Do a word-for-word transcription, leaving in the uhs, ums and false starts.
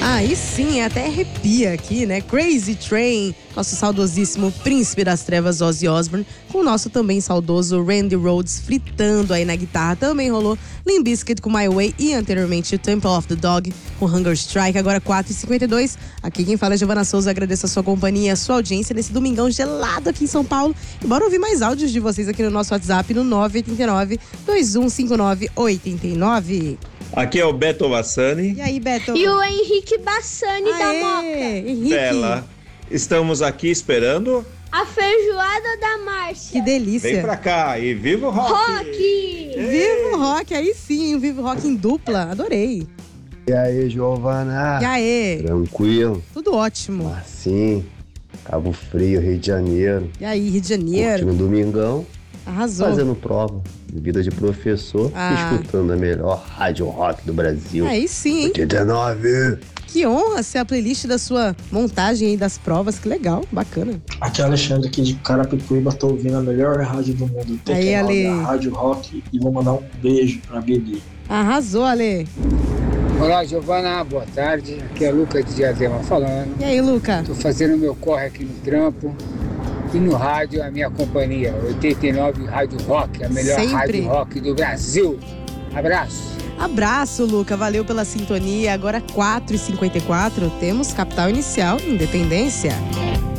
Aí sim, até arrepia aqui, né? Crazy Train, nosso saudosíssimo príncipe das trevas Ozzy Osbourne, com o nosso também saudoso Randy Rhoads fritando aí na guitarra. Também rolou Limp Bizkit com My Way e anteriormente Temple of the Dog com Hunger Strike, agora quatro e cinquenta e dois. Aqui quem fala é Giovana Souza, agradeço a sua companhia, a sua audiência nesse domingão gelado aqui em São Paulo. E bora ouvir mais áudios de vocês aqui no nosso WhatsApp no nove oito nove, dois um cinco nove, oito nove. Aqui é o Beto Bassani. E aí, Beto? E o Henrique Bassani Aê, da Moca. Henrique. Bela. Estamos aqui esperando. A feijoada da Márcia. Que delícia. Vem pra cá e viva o rock! Rock! Viva o rock, aí sim, viva o rock em dupla, adorei. E aí, Giovana? E aí? Tranquilo? Tudo ótimo. Assim, Cabo Frio, Rio de Janeiro. E aí, Rio de Janeiro? Curtindo domingão, Arrasou. fazendo prova, vida de professor, Ah. escutando a melhor rádio rock do Brasil. Aí sim, hein? oitenta e nove. Que honra ser a playlist da sua montagem aí das provas, que legal, bacana. Aqui é o Alexandre aqui de Carapicuíba, tô ouvindo a melhor rádio do mundo, T Q nove, Aí, Ale. a Rádio Rock, e vou mandar um beijo pra Bebê. Arrasou, Ale. Olá, Giovana, boa tarde. Aqui é o Lucas de Diadema falando. E aí, Luca? Tô fazendo meu corre aqui no trampo e no rádio a minha companhia, oitenta e nove Rádio Rock, a melhor Sempre. rádio rock do Brasil. Abraço. Abraço, Luca, valeu pela sintonia. Agora quatro e cinquenta e quatro, temos Capital Inicial, Independência.